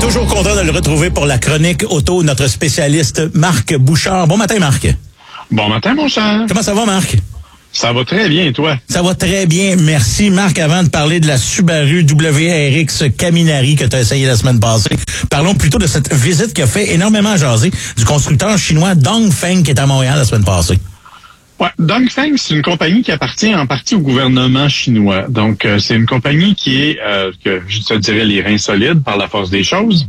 Toujours content de le retrouver pour la chronique auto, notre spécialiste Marc Bouchard. Bon matin, Marc. Bon matin, mon cher. Comment ça va, Marc? Ça va très bien, toi? Ça va très bien, merci. Marc, avant de parler de la Subaru WRX Caminari que tu as essayé la semaine passée, parlons plutôt de cette visite qui a fait énormément jaser du constructeur chinois Dongfeng qui est à Montréal la semaine passée. Ouais, Dongfeng, c'est une compagnie qui appartient en partie au gouvernement chinois. Donc, c'est une compagnie qui est, que je te dirais, les reins solides par la force des choses.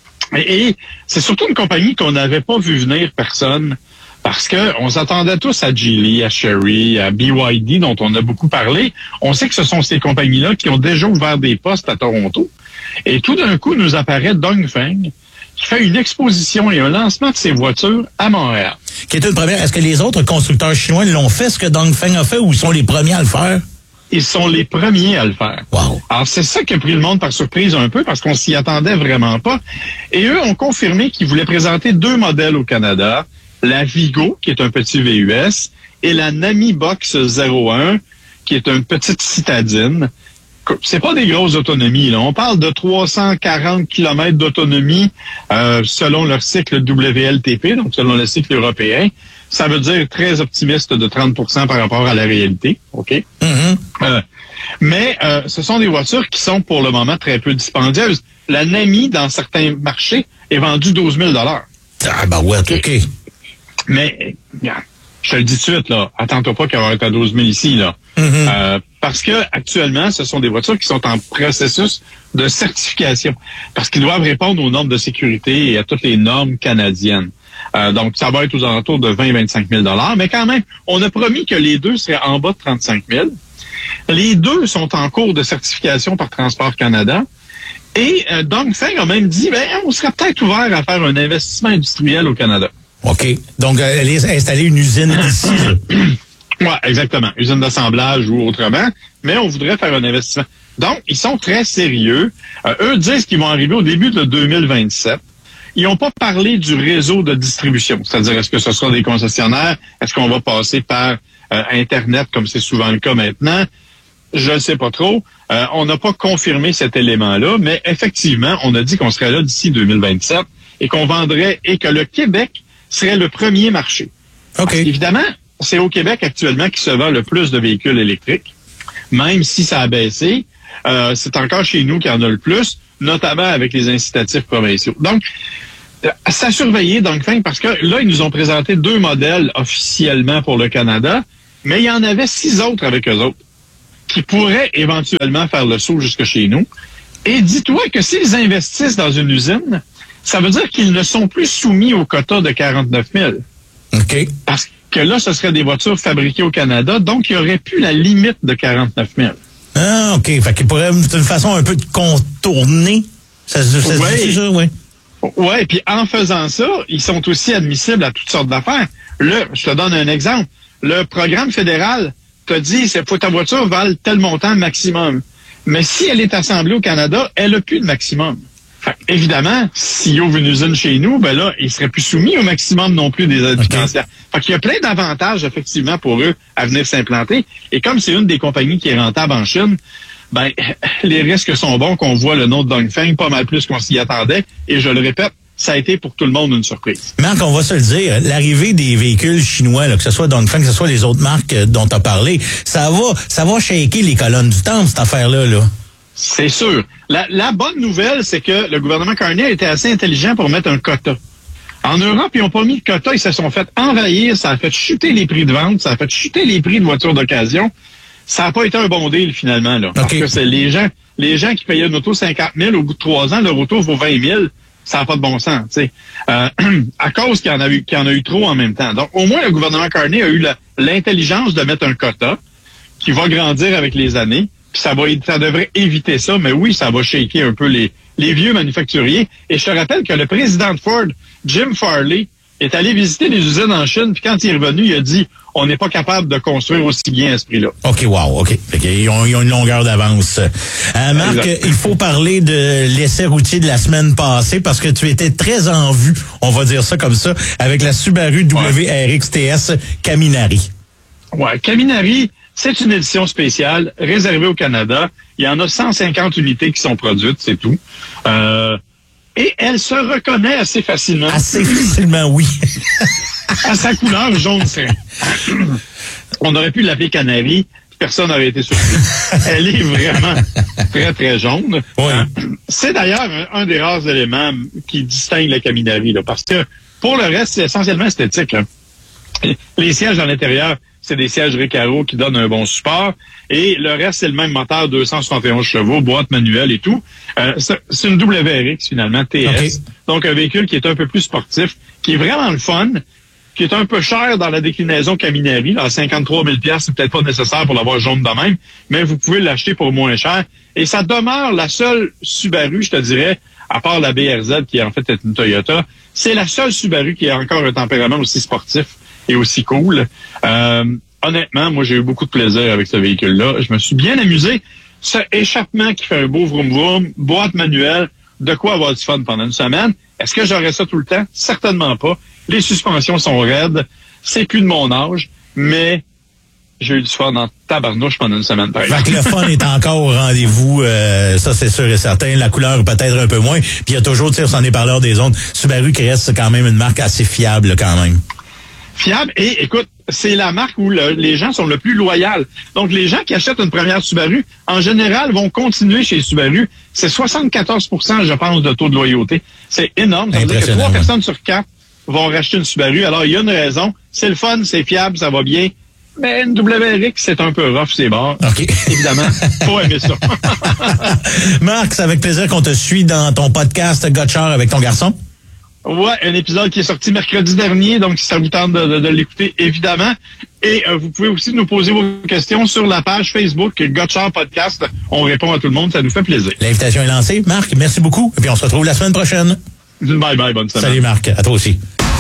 Et c'est surtout une compagnie qu'on n'avait pas vu venir personne parce que on s'attendait tous à Geely, à Chery, à BYD, dont on a beaucoup parlé. On sait que ce sont ces compagnies-là qui ont déjà ouvert des postes à Toronto. Et tout d'un coup, nous apparaît Dongfeng qui fait une exposition et un lancement de ses voitures à Montréal. Qui est une première. Est-ce que les autres constructeurs chinois l'ont fait, ce que Dongfeng a fait, ou ils sont les premiers à le faire? Ils sont les premiers à le faire. Wow. Alors, c'est ça qui a pris le monde par surprise un peu, parce qu'on s'y attendait vraiment pas. Et eux ont confirmé qu'ils voulaient présenter 2 modèles au Canada. La Vigo, qui est un petit VUS, et la Nami Box 01, qui est une petite citadine. C'est pas des grosses autonomies, là. On parle de 340 km d'autonomie selon leur cycle WLTP, donc selon le cycle européen. Ça veut dire très optimiste de 30% par rapport à la réalité. OK? Mm-hmm. Mais ce sont des voitures qui sont pour le moment très peu dispendieuses. La Nami, dans certains marchés, est vendue 12 000 $. Ah, ben ouais, OK. Mais, je te le dis tout de suite, là, attends-toi pas qu'elle va être à 12 000 ici, là. Mm-hmm. Parce que actuellement, ce sont des voitures qui sont en processus de certification. Parce qu'ils doivent répondre aux normes de sécurité et à toutes les normes canadiennes. Donc, ça va être aux alentours de 20-25 000 $. Mais quand même, on a promis que les deux seraient en bas de 35 000. Les deux sont en cours de certification par Transport Canada. Et Dongfeng a même dit, on serait peut-être ouvert à faire un investissement industriel au Canada. OK. Donc, installer une usine ici, là. Oui, exactement. Usine d'assemblage ou autrement. Mais on voudrait faire un investissement. Donc, ils sont très sérieux. Eux disent qu'ils vont arriver au début de 2027. Ils n'ont pas parlé du réseau de distribution. C'est-à-dire, est-ce que ce sera des concessionnaires? Est-ce qu'on va passer par Internet, comme c'est souvent le cas maintenant? Je ne sais pas trop. On n'a pas confirmé cet élément-là, mais effectivement, on a dit qu'on serait là d'ici 2027 et qu'on vendrait et que le Québec serait le premier marché. OK. Parce qu'évidemment, c'est au Québec actuellement qui se vend le plus de véhicules électriques. Même si ça a baissé, c'est encore chez nous qu'il y en a le plus, notamment avec les incitatifs provinciaux. Donc, ça surveiller Dongfeng parce que là, ils nous ont présenté 2 modèles officiellement pour le Canada, mais il y en avait 6 autres avec eux autres qui pourraient éventuellement faire le saut jusque chez nous. Et dis-toi que s'ils investissent dans une usine, ça veut dire qu'ils ne sont plus soumis au quota de 49 000. OK. Parce que là, ce seraient des voitures fabriquées au Canada, donc il n'y aurait plus la limite de 49 000. Ah, OK. Fait qu'il pourrait, c'est une façon un peu de contourner. Ça se dit ça, oui. Oui, puis en faisant ça, ils sont aussi admissibles à toutes sortes d'affaires. Là, je te donne un exemple. Le programme fédéral te dit, c'est faut ta voiture vale tel montant maximum. Mais si elle est assemblée au Canada, elle n'a plus de maximum. Fait, évidemment, s'il ouvre une usine chez nous, ben là, il serait plus soumis au maximum non plus des aides financières. Fait qu'il y a plein d'avantages, effectivement, pour eux à venir s'implanter. Et comme c'est une des compagnies qui est rentable en Chine, ben, les risques sont bons qu'on voit le nom de Dongfeng pas mal plus qu'on s'y attendait. Et je le répète, ça a été pour tout le monde une surprise. Marc, on va se le dire, l'arrivée des véhicules chinois, là, que ce soit Dongfeng, que ce soit les autres marques dont tu as parlé, ça va shaker les colonnes du temple, cette affaire-là, là. C'est sûr. La bonne nouvelle, c'est que le gouvernement Carney a été assez intelligent pour mettre un quota. En Europe, ils n'ont pas mis de quota, ils se sont fait envahir, ça a fait chuter les prix de vente, ça a fait chuter les prix de voitures d'occasion. Ça n'a pas été un bon deal, finalement, là. Parce que c'est les gens qui payaient une auto 50 000, au bout de 3 ans, leur auto vaut 20 000. Ça n'a pas de bon sens, tu sais. À cause qu'il y en a eu trop en même temps. Donc, au moins, le gouvernement Carney a eu l'intelligence de mettre un quota qui va grandir avec les années. Puis ça devrait éviter ça, mais oui, ça va shaker un peu les vieux manufacturiers. Et je te rappelle que le président de Ford, Jim Farley, est allé visiter les usines en Chine, puis quand il est revenu, il a dit « On n'est pas capable de construire aussi bien à ce prix-là. » OK, wow, OK. Ils ont une longueur d'avance. Marc, il faut parler de l'essai routier de la semaine passée, parce que tu étais très en vue, on va dire ça comme ça, avec la Subaru WRX TS Caminari. Ouais, Caminari, c'est une édition spéciale réservée au Canada. Il y en a 150 unités qui sont produites, c'est tout. Et elle se reconnaît assez facilement. Assez facilement, oui. À sa couleur jaune serein. On aurait pu l'appeler Canary, personne n'aurait été surpris. Elle est vraiment très, très jaune. Oui. C'est d'ailleurs un des rares éléments qui distingue la Caminari, là, parce que pour le reste, c'est essentiellement esthétique. Là. Les sièges à l'intérieur, c'est des sièges Recaro qui donnent un bon support. Et le reste, c'est le même moteur, 271 chevaux, boîte manuelle et tout. C'est une WRX, finalement, TS. Okay. Donc, un véhicule qui est un peu plus sportif, qui est vraiment le fun, qui est un peu cher dans la déclinaison Caminari. À 53 000 $, c'est peut-être pas nécessaire pour l'avoir jaune de même, mais vous pouvez l'acheter pour moins cher. Et ça demeure la seule Subaru, je te dirais, à part la BRZ, qui en fait est une Toyota, c'est la seule Subaru qui a encore un tempérament aussi sportif et aussi cool. Honnêtement, moi, j'ai eu beaucoup de plaisir avec ce véhicule-là. Je me suis bien amusé. Ce échappement qui fait un beau vroom-vroom, boîte manuelle, de quoi avoir du fun pendant une semaine. Est-ce que j'aurais ça tout le temps? Certainement pas. Les suspensions sont raides. C'est plus de mon âge, mais j'ai eu du fun en tabarnouche pendant une semaine. Fait que le fun est encore au rendez-vous, ça c'est sûr et certain. La couleur peut-être un peu moins. Puis il y a toujours, tu sais, on s'en est parlé hors des ondes, Subaru qui reste quand même une marque assez fiable quand même. Fiable. Et écoute, c'est la marque où les gens sont le plus loyaux. Donc, les gens qui achètent une première Subaru, en général, vont continuer chez Subaru. C'est 74 %, je pense, de taux de loyauté. C'est énorme. Ça veut dire que 3 personnes sur 4 vont racheter une Subaru. Alors, il y a une raison. C'est le fun, c'est fiable, ça va bien. Mais une WRX, c'est un peu rough, c'est bon. Okay. Évidemment, faut aimer ça. Marc, c'est avec plaisir qu'on te suit dans ton podcast Gotchard avec ton garçon. Ouais, un épisode qui est sorti mercredi dernier, donc si ça vous tente de l'écouter, évidemment. Et vous pouvez aussi nous poser vos questions sur la page Facebook Gotchard Podcast. On répond à tout le monde, ça nous fait plaisir. L'invitation est lancée. Marc, merci beaucoup. Et puis on se retrouve la semaine prochaine. Bye bye, bonne semaine. Salut Marc, à toi aussi.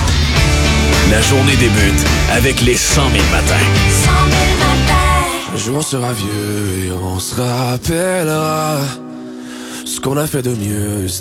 La journée débute avec les 100 000 matins. 100 000 matins. Un jour on sera vieux et on se rappellera ce qu'on a fait de mieux.